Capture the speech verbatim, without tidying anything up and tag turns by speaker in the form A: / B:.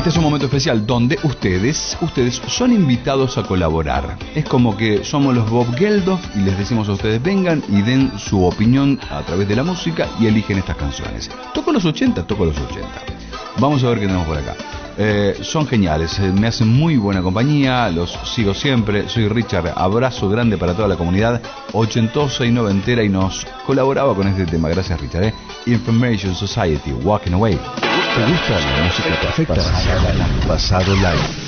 A: Este es un momento especial donde ustedes, ustedes son invitados a colaborar. Es como que somos los Bob Geldof y les decimos a ustedes vengan y den su opinión a través de la música y eligen estas canciones. Toco los ochenta, toco los ochenta. Vamos a ver qué tenemos por acá. Eh, son geniales, eh, me hacen muy buena compañía, los sigo siempre. Soy Richard, abrazo grande para toda la comunidad ochentosa y noventera y nos colaboraba con este tema. Gracias, Richard. eh. Information Society, Walking Away.
B: ¿Te gusta la música perfecta? Pasado Live.